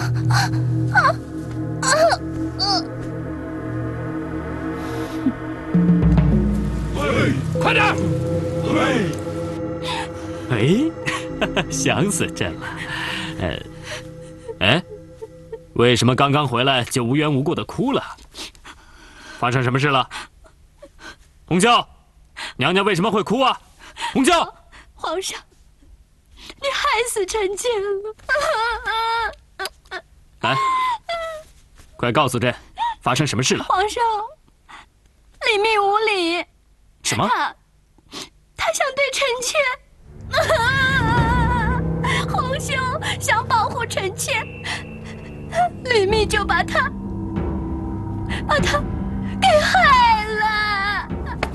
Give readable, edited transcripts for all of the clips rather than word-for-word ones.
快点！ 哎，想死朕了。为什么刚刚回来就无缘无故的哭了？发生什么事了？红袖，娘娘为什么会哭啊？红袖， 皇上，你害死臣妾了！ 来，快告诉朕，发生什么事了？ 皇上，李密无礼。 什么？ 他想对臣妾。皇兄想保护臣妾，李密就把他给害了。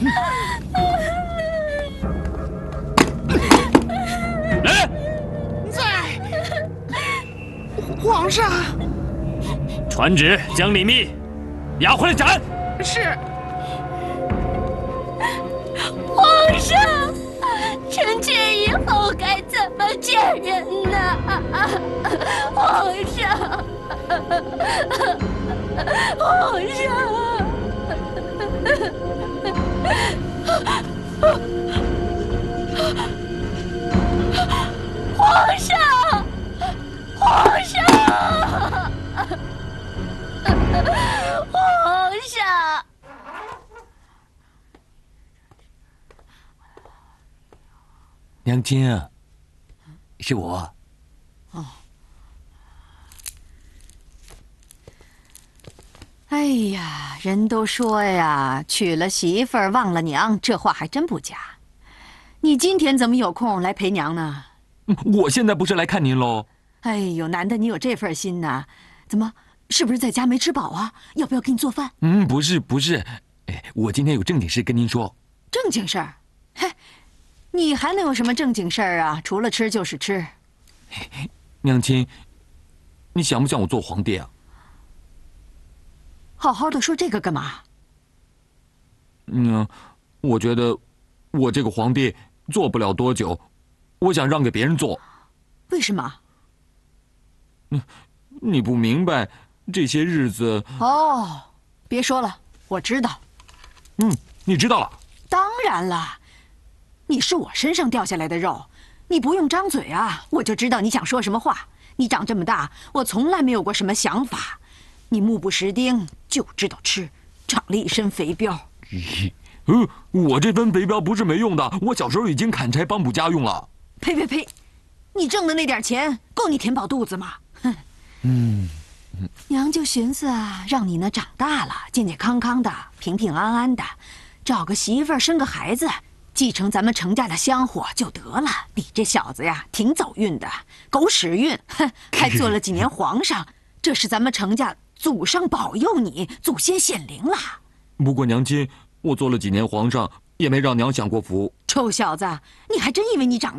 来， 在，皇上， 传旨将李密押回来斩。 是。 皇上，臣妾以后该怎么见人呢？皇上，皇上，皇上，皇上，皇上。 娘亲啊，是我。 哦。哎呀，人都说呀，娶了媳妇儿忘了娘，这话还真不假。你今天怎么有空来陪娘呢？ 我现在不是来看您喽。 哎呦，难得你有这份心呐！怎么，是不是在家没吃饱啊？要不要给你做饭？ 不是，我今天有正经事跟您说。 正经事儿？嘿。你还能有什么正经事儿啊？除了吃就是吃。 娘亲，你想不想我做皇帝啊？ 好好的说这个干嘛？ 我觉得我这个皇帝做不了多久，我想让给别人做。 为什么？ 你不明白，这些日子…… 哦，别说了，我知道。 你知道了？ 当然了。你是我身上掉下来的肉，你不用张嘴啊，我就知道你想说什么话。你长这么大，我从来没有过什么想法。你目不识丁，就知道吃，长了一身肥膘。 我这身肥膘不是没用的，我小时候已经砍柴帮补家用了。 呸！你挣的那点钱够你填饱肚子吗？哼。娘就寻思啊，让你呢长大了，健健康康的，平平安安的，找个媳妇儿，生个孩子。继承咱们程家的香火就得了。你这小子呀，挺走运的，狗屎运，还做了几年皇上，这是咱们程家祖上保佑你，祖先显灵了。 不过娘亲，我做了几年皇上，也没让娘享过福。 臭小子，你还真以为你长